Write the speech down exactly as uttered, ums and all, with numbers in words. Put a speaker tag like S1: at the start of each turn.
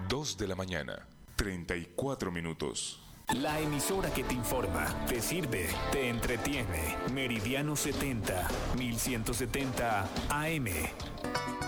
S1: dos de la mañana, treinta y cuatro minutos.
S2: La emisora que te informa, te sirve, te entretiene. Meridiano setenta, mil ciento setenta A M.